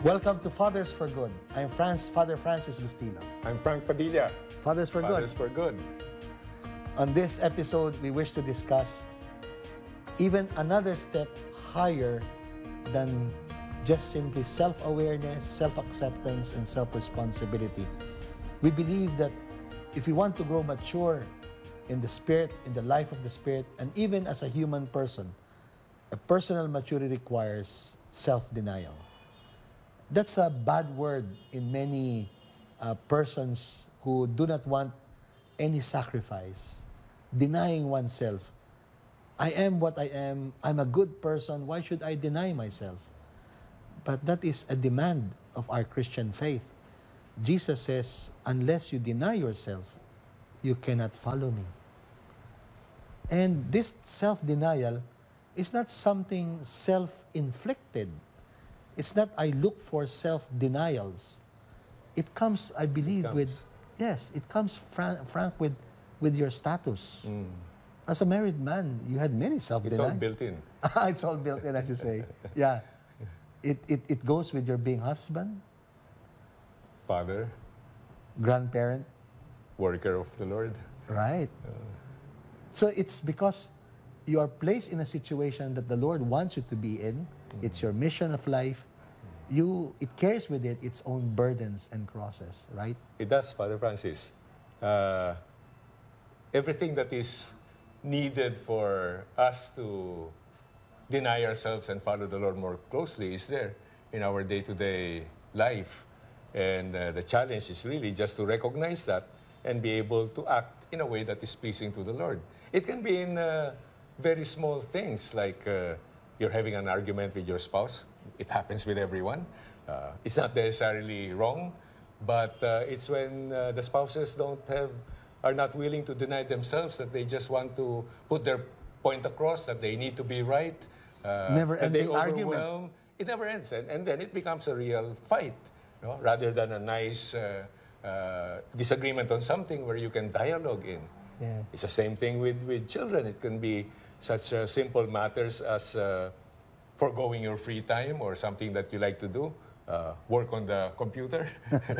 Welcome to Fathers for Good. I'm Father Francis Bustillo. I'm Frank Padilla. Fathers for Fathers Good. for Good. On this episode, we wish to discuss even another step higher than just simply self-awareness, self-acceptance, and self-responsibility. We believe that if we want to grow mature in the Spirit, in the life of the Spirit, and even as a human person, a personal maturity requires self-denial. That's a bad word in many persons who do not want any sacrifice, denying oneself. I am what I am. I'm a good person. Why should I deny myself? But that is a demand of our Christian faith. Jesus says, unless you deny yourself, you cannot follow me. And this self-denial is not something self-inflicted. It's not I look for self-denials. It comes, I believe, it comes, Frank, with your status. As a married man, you had many self-denials. It's all built in. It's all built in, I should say. Yeah. It goes with your being husband, Father, grandparent. worker of the Lord. Right. So it's because you are placed in a situation that the Lord wants you to be in. It's your mission of life. It carries with it its own burdens and crosses, right? It does, Father Francis. Everything that is needed for us to deny ourselves and follow the Lord more closely is there in our day-to-day life. And the challenge is really just to recognize that and be able to act in a way that is pleasing to the Lord. It can be in very small things, like you're having an argument with your spouse. It happens with everyone. It's not necessarily wrong, but it's when the spouses are not willing to deny themselves, that they just want to put their point across, that they need to be right. Never-ending argument. It never ends, and then it becomes a real fight, rather than a nice disagreement on something where you can dialogue in. Yes. It's the same thing with children. It can be such simple matters as foregoing your free time or something that you like to do. Work on the computer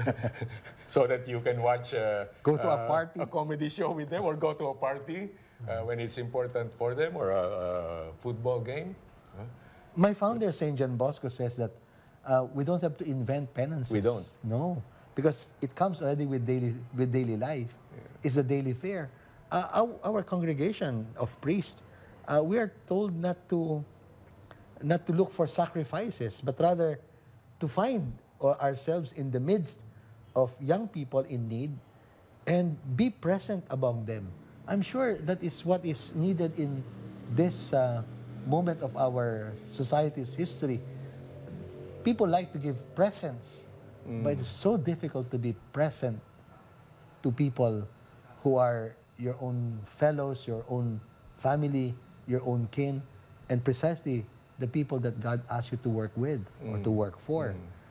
so that you can watch Go to a party. a comedy show with them, or go to a party when it's important for them, or a football game. My founder, St. John Bosco, says that we don't have to invent penances. We don't. No, because it comes already with daily life. It's a daily fare. Our congregation of priests, we are told not to look for sacrifices, but rather to find ourselves in the midst of young people in need and be present among them. I'm sure that is what is needed in this moment of our society's history. People like to give presents, but it's so difficult to be present to people who are your own fellows, your own family, your own kin, and precisely the people that God asks you to work with or to work for.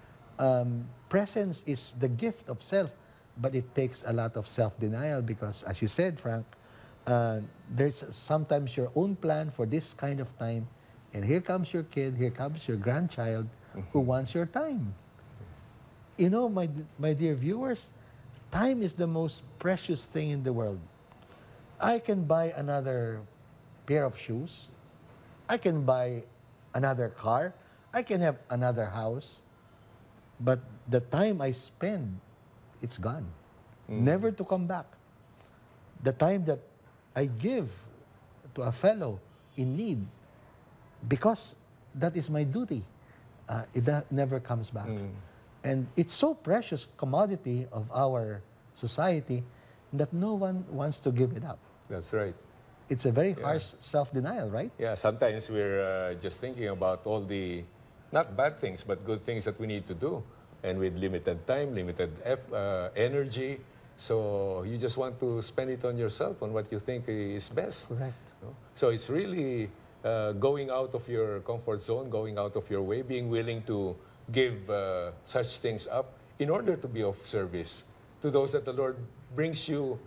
Presence is the gift of self, but it takes a lot of self-denial because, as you said, Frank, there's sometimes your own plan for this kind of time, and here comes your kid, here comes your grandchild who wants your time. You know, my dear viewers, time is the most precious thing in the world. I can buy another pair of shoes. I can buy another car. I can have another house. But the time I spend, it's gone. Never to come back. The time that I give to a fellow in need, because that is my duty, never comes back. And it's so precious commodity of our society that no one wants to give it up. That's right. It's a very harsh self-denial, right? Yeah, sometimes we're just thinking about all the, not bad things, but good things that we need to do. And with limited time, limited energy. So you just want to spend it on yourself, on what you think is best. Correct. So it's really going out of your comfort zone, going out of your way, being willing to give such things up in order to be of service to those that the Lord brings you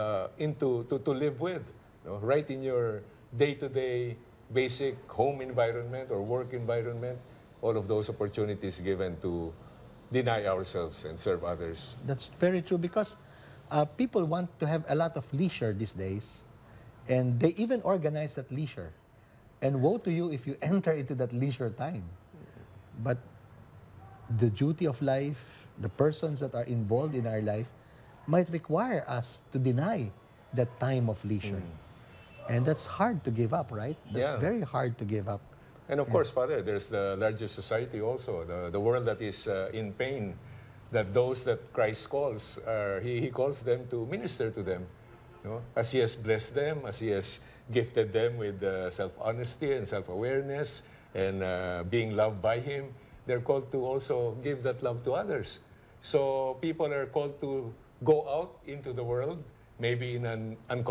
to live with. Right in your day-to-day basic home environment or work environment, all of those opportunities given to deny ourselves and serve others. That's very true because people want to have a lot of leisure these days, and they even organize that leisure. And woe to you if you enter into that leisure time. But the duty of life, the persons that are involved in our life, might require us to deny that time of leisure. And that's hard to give up, right? That's Yeah. very hard to give up. And of course, Father, there's the larger society also, the world that is in pain, that those that Christ calls, he calls them to minister to them. You know, as He has blessed them, as He has gifted them with self-honesty and self-awareness and being loved by Him, they're called to also give that love to others. So people are called to go out into the world, maybe in an uncomfortable